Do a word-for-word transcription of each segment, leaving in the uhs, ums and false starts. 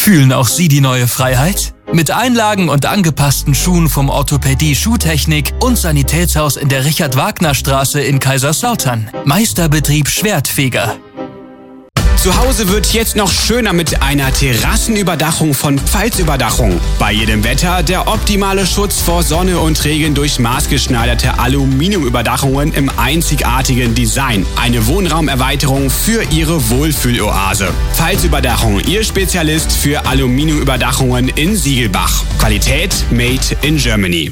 Fühlen auch Sie die neue Freiheit? Mit Einlagen und angepassten Schuhen vom Orthopädie Schuhtechnik und Sanitätshaus in der Richard-Wagner-Straße in Kaiserslautern. Meisterbetrieb Schwertfeger. Zu Hause wird jetzt noch schöner mit einer Terrassenüberdachung von Pfalz-Überdachung. Bei jedem Wetter der optimale Schutz vor Sonne und Regen durch maßgeschneiderte Aluminiumüberdachungen im einzigartigen Design. Eine Wohnraumerweiterung für Ihre Wohlfühloase. Pfalz-Überdachung, Ihr Spezialist für Aluminiumüberdachungen in Siegelbach. Qualität made in Germany.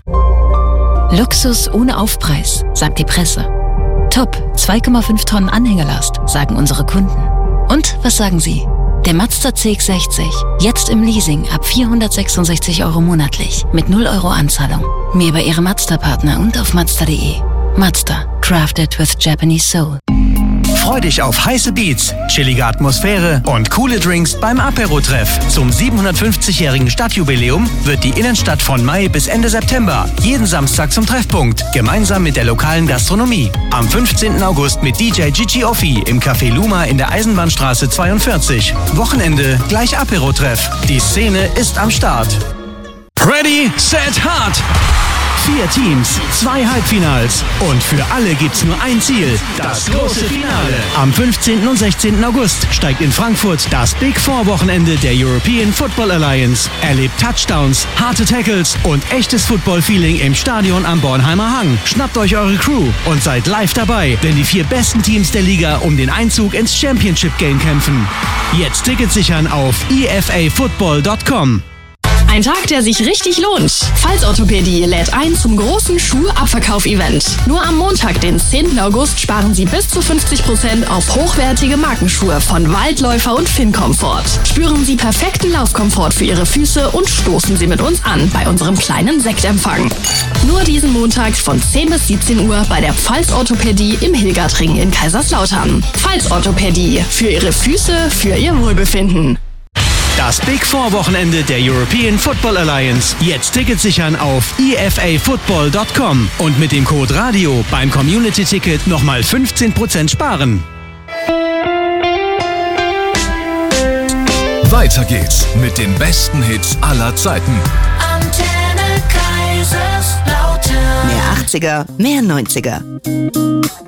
Luxus ohne Aufpreis, sagt die Presse. Top, zwei Komma fünf Tonnen Anhängelast, sagen unsere Kunden. Und was sagen Sie? Der Mazda C X sechzig, jetzt im Leasing ab vierhundertsechsundsechzig Euro monatlich mit null Euro Anzahlung. Mehr bei Ihrem Mazda-Partner und auf Mazda punkt de. Mazda, crafted with Japanese soul. Freu dich auf heiße Beats, chillige Atmosphäre und coole Drinks beim Apero-Treff. Zum siebenhundertfünfzigjährigen Stadtjubiläum wird die Innenstadt von Mai bis Ende September jeden Samstag zum Treffpunkt, gemeinsam mit der lokalen Gastronomie. Am fünfzehnten August mit D J Gigi Offi im Café Luma in der Eisenbahnstraße zweiundvierzig. Wochenende gleich Apero-Treff. Die Szene ist am Start. Ready, set, hard! Vier Teams, zwei Halbfinals und für alle gibt's nur ein Ziel, das große Finale. Am fünfzehnten und sechzehnten August steigt in Frankfurt das Big Four Wochenende der European Football Alliance. Erlebt Touchdowns, harte Tackles und echtes Football-Feeling im Stadion am Bornheimer Hang. Schnappt euch eure Crew und seid live dabei, wenn die vier besten Teams der Liga um den Einzug ins Championship Game kämpfen. Jetzt Tickets sichern auf e f a football punkt com. Ein Tag, der sich richtig lohnt. Pfalz Orthopädie lädt ein zum großen Schuhabverkauf-Event. Nur am Montag, den zehnten August, sparen Sie bis zu fünfzig Prozent auf hochwertige Markenschuhe von Waldläufer und Fincomfort. Spüren Sie perfekten Laufkomfort für Ihre Füße und stoßen Sie mit uns an bei unserem kleinen Sektempfang. Nur diesen Montag von zehn bis siebzehn Uhr bei der Pfalz Orthopädie im Hilgertring in Kaiserslautern. Pfalz Orthopädie, für Ihre Füße, für Ihr Wohlbefinden. Das Big Four Wochenende der European Football Alliance. Jetzt Tickets sichern auf e f a football punkt com und mit dem Code RADIO beim Community Ticket nochmal fünfzehn Prozent sparen. Weiter geht's mit den besten Hits aller Zeiten. Antenne Kaiserslautern. Mehr achtziger, mehr neunziger.